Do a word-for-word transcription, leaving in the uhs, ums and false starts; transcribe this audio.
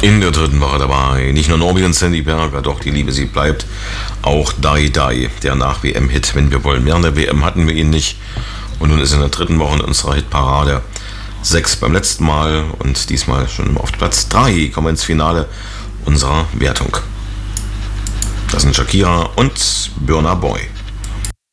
In der dritten Woche dabei nicht nur Norbi und Sandy Berger, doch die Liebe, sie bleibt. Auch Dai Dai, der Nach-W M-Hit, wenn wir wollen. Während der W M hatten wir ihn nicht. Und nun ist er in der dritten Woche in unserer Hitparade. Sechs beim letzten Mal und diesmal schon auf Platz drei. Kommen wir ins Finale unserer Wertung. Das sind Shakira und Burna Boy.